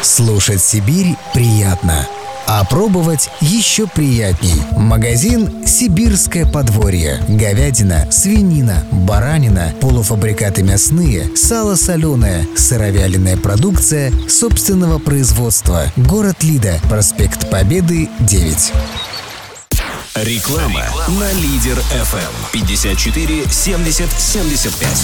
Слушать Сибирь приятно, а пробовать еще приятней. Магазин «Сибирское подворье». Говядина, свинина, баранина, полуфабрикаты мясные, сало соленое, сыровяленая продукция собственного производства. Город Лида, проспект Победы, 9. Реклама на Лидер ФМ 54 70 75.